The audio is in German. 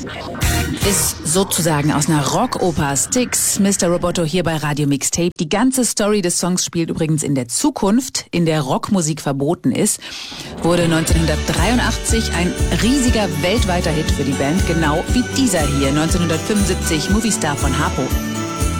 Ist sozusagen aus einer Rockoper. Styx, Mr. Roboto hier bei Radio Mixtape. Die ganze Story des Songs spielt übrigens in der Zukunft, in der Rockmusik verboten ist. Wurde 1983 ein riesiger weltweiter Hit für die Band, genau wie dieser hier, 1975, Movie Star von Harpo.